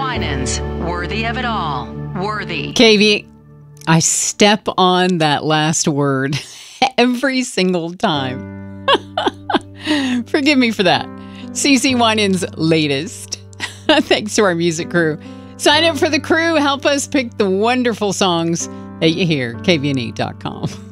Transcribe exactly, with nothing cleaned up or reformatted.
Winans, worthy of it all. Worthy. K V, I step on that last word every single time. Forgive me for that. CeCe Winans' latest. Thanks to our music crew. Sign up for the crew. Help us pick the wonderful songs that you hear. K V N E dot com.